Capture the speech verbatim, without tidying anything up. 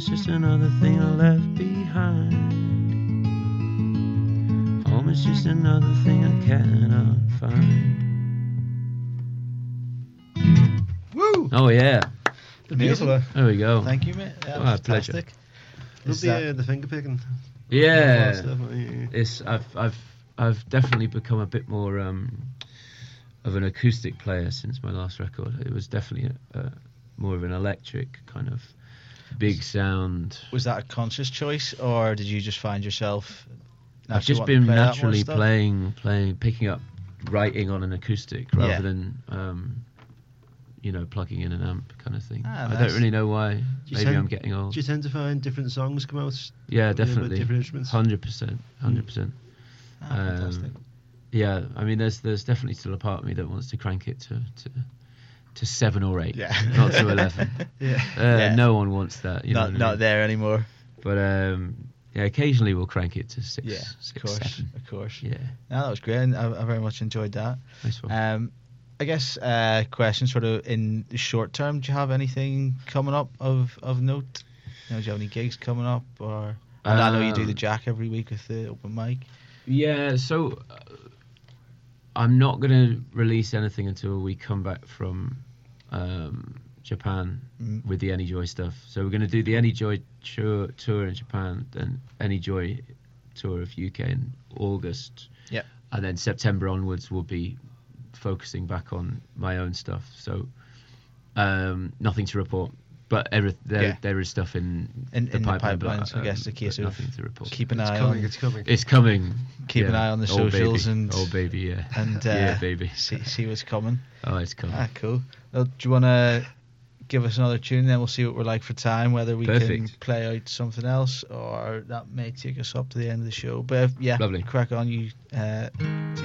is just another thing I left behind. Home is just another thing I cannot find. Woo! Oh yeah. Beautiful. There we go. Thank you, mate. That Oh, was pleasure. fantastic. Love Is the, that- uh, the finger picking. Yeah. Stuff, yeah. It's I've I've I've definitely become a bit more um, of an acoustic player since my last record. It was definitely a, a, more of an electric kind of big sound. Was that a conscious choice, or did you just find yourself? I've naturally just wanting to been play that more naturally stuff? playing, playing, picking up, writing on an acoustic rather Yeah. than, um, you know, plugging in an amp kind of thing. Ah, I nice. don't really know why. you Maybe tend- I'm getting old. Do you tend to find different songs come out? Yeah, with, uh, definitely. different instruments? Hundred percent, hundred percent. Ah, fantastic. Yeah, I mean, there's there's definitely still a part of me that wants to crank it to to, to seven or eight, Yeah. not to eleven. Yeah. Uh, Yeah. No one wants that. You know not what I not mean? there anymore. But um, yeah, occasionally we'll crank it to six, Yeah, six, of course, seven. of course. Yeah, No, that was great. And I, I very much enjoyed that. nice one. Um, I guess uh, question sort of in the short term. Do you have anything coming up of, of note? You know, do you have any gigs coming up, or and I know you do the Um, Jack every week with the open mic. Yeah, so uh, I'm not going to release anything until we come back from um, Japan Mm. with the Any Joy stuff. So we're going to do the Any Joy tour, tour in Japan, then Any Joy tour of U K in August. Yep. And then September onwards we'll be focusing back on my own stuff. So um, nothing to report. But every, there, Yeah. there is stuff in, In- the in the pipeline. pipeline, but, so I guess it's a um, case but of nothing to report. Keep an It's eye coming, on. it's coming. It's coming. Keep an yeah. eye on the Oh, socials baby. and- oh baby, yeah, and uh, yeah, baby. see see what's coming. Oh, it's coming. Ah, cool. Well, do you want to give us another tune, then we'll see what we're like for time, whether we can Perfect. play out something else, or that may take us up to the end of the show. But if, yeah, Lovely. crack on, you. Uh,